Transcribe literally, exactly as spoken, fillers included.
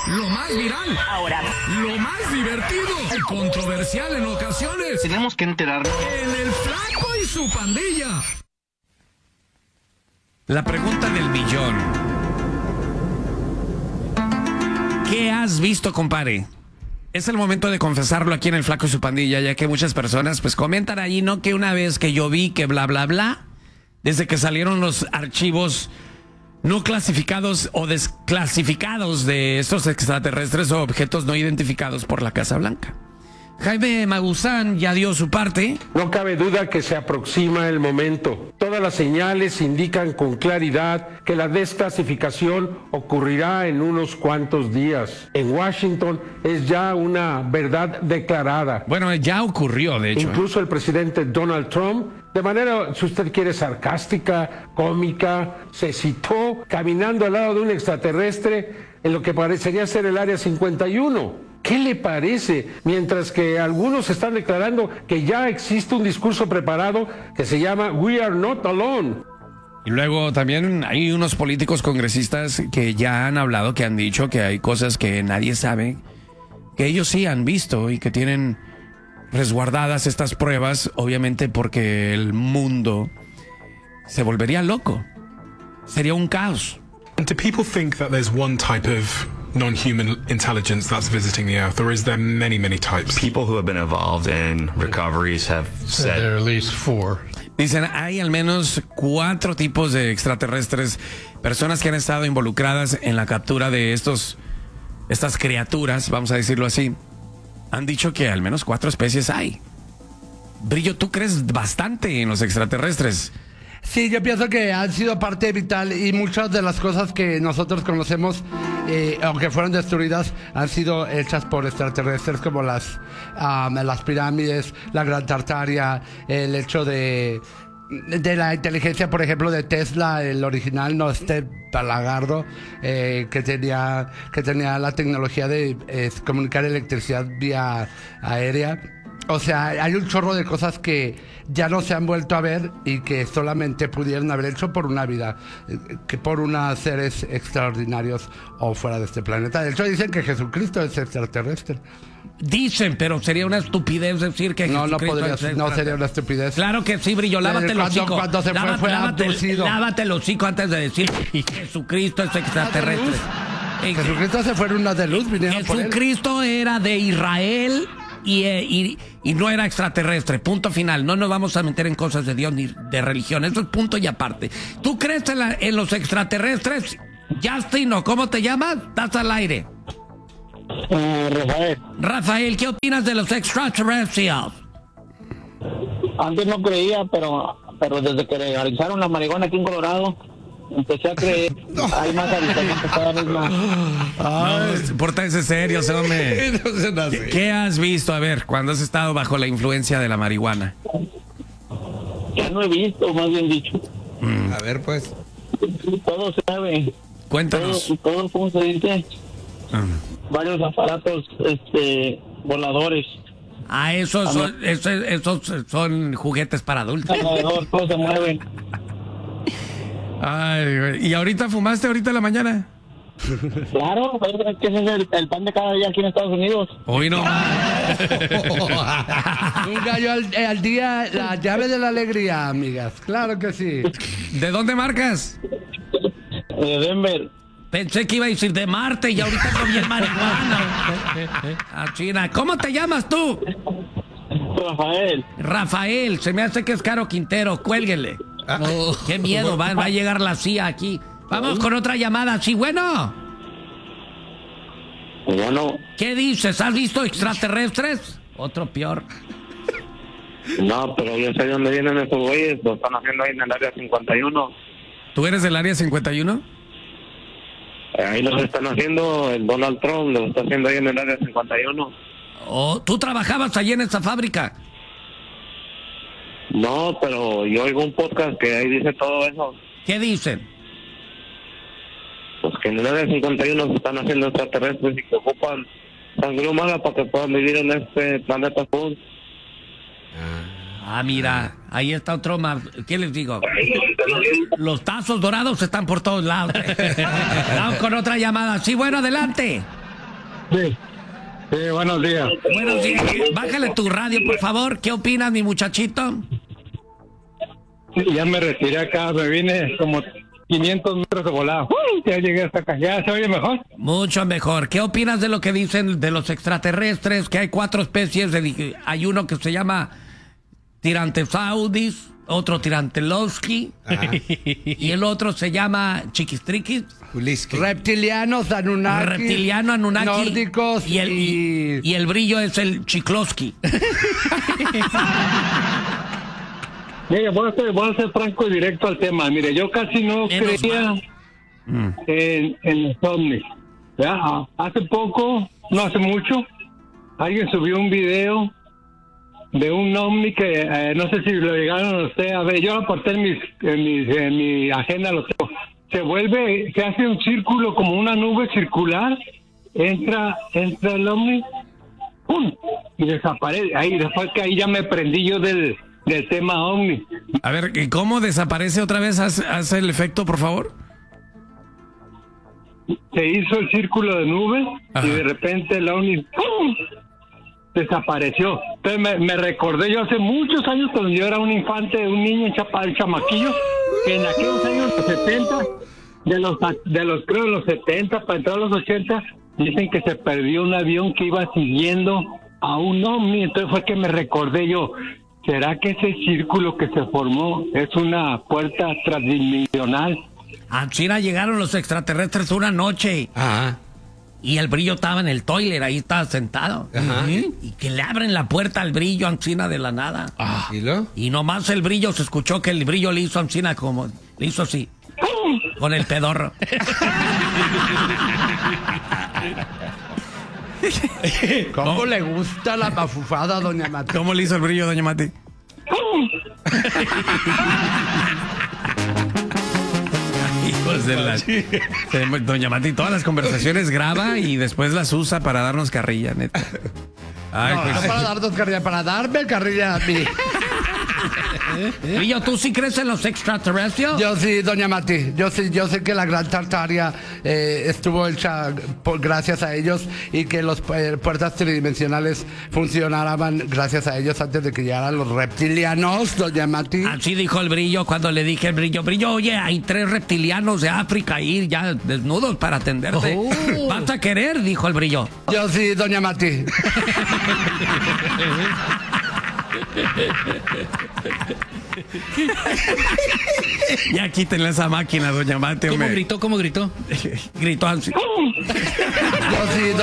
lo más viral, ahora, lo más divertido y controversial en ocasiones. Tenemos que enterarnos. En el Flaco y su pandilla. La pregunta del millón. ¿Qué has visto, compadre? Es el momento de confesarlo aquí en el Flaco y su pandilla, ya que muchas personas pues comentan ahí, ¿no? Que una vez que yo vi que bla, bla, bla, desde que salieron los archivos no clasificados o desclasificados de estos extraterrestres o objetos no identificados por la Casa Blanca. Jaime Maussan ya dio su parte. No cabe duda que se aproxima el momento. Todas las señales indican con claridad que la desclasificación ocurrirá en unos cuantos días. En Washington es ya una verdad declarada. Bueno, ya ocurrió, de hecho. Incluso el presidente Donald Trump, de manera, si usted quiere, sarcástica, cómica, se citó caminando al lado de un extraterrestre en lo que parecería ser el Área cincuenta y uno. ¿Qué le parece? Mientras que algunos están declarando que ya existe un discurso preparado que se llama We Are Not Alone. Y luego también hay unos políticos congresistas que ya han hablado, que han dicho que hay cosas que nadie sabe, que ellos sí han visto y que tienen resguardadas estas pruebas, obviamente porque el mundo se volvería loco. Sería un caos. Do people think that there's one type of non-human intelligence that's visiting the Earth, or is there many, many types? People who have been involved in recoveries have said there are at least four. Dicen, hay al menos cuatro tipos de extraterrestres, personas que han estado involucradas en la captura de estos, estas criaturas, vamos a decirlo así. Han dicho que al menos cuatro especies hay. Brillo, ¿tú crees bastante en los extraterrestres? Sí, yo pienso que han sido parte vital y muchas de las cosas que nosotros conocemos, eh, aunque fueron destruidas, han sido hechas por extraterrestres, como las, um, las pirámides, la Gran Tartaria, el hecho de, de la inteligencia, por ejemplo, de Tesla, el original, no este Palagardo, eh, que tenía que tenía la tecnología de eh, comunicar electricidad vía aérea. O sea, hay un chorro de cosas que ya no se han vuelto a ver y que solamente pudieron haber hecho por una vida, que por unos seres extraordinarios o fuera de este planeta. De hecho, dicen que Jesucristo es extraterrestre. Dicen, pero sería una estupidez decir que no, Jesucristo no podría, es no sería una estupidez. Claro que sí, Brillo, lávate el hocico. Cuando se fue, fue lávate, abducido. Lávate el hocico antes de decir que Jesucristo es extraterrestre. Eh, Jesucristo se fue en una de luz, vinieron por él. Jesucristo era de Israel y, y, y no era extraterrestre, punto final. No nos vamos a meter en cosas de Dios ni de religión, eso es punto y aparte. ¿Tú crees en, la, en los extraterrestres? Justino, ¿cómo te llamas? Estás al aire. Uh, Rafael. Rafael, ¿qué opinas de los extraterrestres? Antes no creía, pero pero desde que legalizaron la marihuana aquí en Colorado, empecé a creer. No. Hay más avistamientos cada vez más. No, pórtense serios, hombre. No ¿Qué, ¿Qué has visto? A ver, cuando has estado bajo la influencia de la marihuana. Ya no he visto, más bien dicho. Mm. A ver, pues. Todo se sabe. Cuéntanos. Todo, todo ¿cómo se dice? Mm. Varios aparatos este, voladores. Ah, esos son, esos, esos son juguetes para adultos. Alrededor, todos se mueven. Ay, ¿y ahorita fumaste ahorita en la mañana? Claro, es que ese es el, el pan de cada día aquí en Estados Unidos. Hoy no. Un gallo al, al día, la llave de la alegría, amigas. Claro que sí. ¿De dónde marcas? De Denver. Pensé que iba a decir de Marte y ahorita comí el marihuana. A China. ¿Cómo te llamas tú? Rafael. Rafael, se me hace que es Caro Quintero, cuélguele. Oh, qué miedo, va, va a llegar la C I A aquí. Vamos con otra llamada, sí, bueno. Bueno. ¿Qué dices? ¿Has visto extraterrestres? Otro peor. No, pero yo sé de dónde vienen esos güeyes, lo están haciendo ahí en el área cincuenta y uno. ¿Tú eres del área cincuenta y uno? Ahí los están haciendo, el Donald Trump lo está haciendo ahí en el área cincuenta y uno. Oh, ¿tú trabajabas allí en esa fábrica? No, pero yo oigo un podcast que ahí dice todo eso. ¿Qué dicen? Pues que en el área cincuenta y uno se están haciendo extraterrestres y que ocupan sangre humana para que puedan vivir en este planeta azul. Ah, mira, ahí está otro más. ¿Qué les digo? Los tazos dorados están por todos lados. Vamos con otra llamada. Sí, bueno, adelante. Sí. Sí, buenos días. Buenos días. Bájale tu radio, por favor. ¿Qué opinas, mi muchachito? Ya me retiré acá, me vine como quinientos metros de volada. ¡Uy! Ya llegué hasta acá. ¿Ya se oye mejor? Mucho mejor. ¿Qué opinas de lo que dicen de los extraterrestres? Que hay cuatro especies. De, hay uno que se llama Tirantesaurus, otro Tirantelowski, y el otro se llama Chiquistriquis. Reptilianos, Anunnaki. Reptiliano, Anunnaki. Nórdicos y el, y... Y, y el brillo es el Chiklovsky. Mire, voy a, ser, voy a ser franco y directo al tema. Mire, yo casi no Menos creía en, en los ovnis. ¿Ya? Hace poco, no hace mucho, alguien subió un video de un ovni que eh, no sé si lo llegaron a usted a ver. Yo lo aporté en, mis, en, mis, en mi agenda, lo tengo. Se vuelve, se hace un círculo como una nube circular, entra, entra el ovni, ¡pum! Y desaparece. Ahí, después que ahí ya me prendí yo del, del tema ovni. A ver, ¿cómo desaparece otra vez? Haz, haz el efecto, por favor. Se hizo el círculo de nube. Ajá. Y de repente el ovni ¡pum! Desapareció. Entonces me, me recordé yo hace muchos años cuando yo era un infante, un niño, un chapa, un chamaquillo, que en aquellos años los setenta, de los, de los creo de los setenta para entrar a los ochenta, dicen que se perdió un avión que iba siguiendo a un ovni. Entonces fue que me recordé yo, ¿será que ese círculo que se formó es una puerta transdimensional? A China llegaron los extraterrestres una noche. Ajá. Y el brillo estaba en el toilet, ahí estaba sentado. Ajá. Y que le abren la puerta al brillo a Ancina de la nada. Ah. ¿Y lo? Y nomás el brillo, se escuchó que el brillo le hizo a Ancina como, le hizo así, con el pedorro. ¿Cómo, ¿Cómo le gusta la mafufada, doña Mati? ¿Cómo le hizo el brillo, doña Mati? Hijos de la... Doña Mati todas las conversaciones graba y después las usa para darnos carrilla, neta. Ay, no, pues... no para darnos carrilla, para darme carrilla a mí. Brillo, ¿tú sí crees en los extraterrestres? Yo sí, doña Mati. Yo sí, yo sé que la Gran Tartaria eh, estuvo hecha por, gracias a ellos, y que las eh, puertas tridimensionales funcionaban gracias a ellos antes de que llegaran los reptilianos, doña Mati. Así dijo el brillo cuando le dije al brillo, brillo, oye, hay tres reptilianos de África ahí ya desnudos para atenderte. Oh. ¿Vas a querer? Dijo el brillo. Yo sí, doña Mati. Ya quítenle esa máquina, doña Mati. ¿Cómo hombre. gritó? ¿Cómo gritó? Gritó así. Yo sí,